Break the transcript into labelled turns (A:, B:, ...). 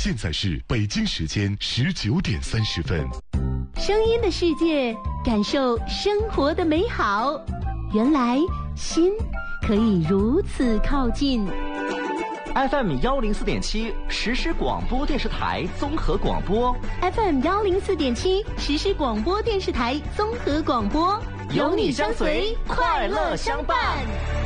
A: 现在是北京时间19:30。
B: 声音的世界，感受生活的美好。原来心可以如此靠近。
C: FM 104.7实时广播电视台综合广播。
B: FM 104.7实时广播电视台综合广播，
C: 有你相随，快乐相伴。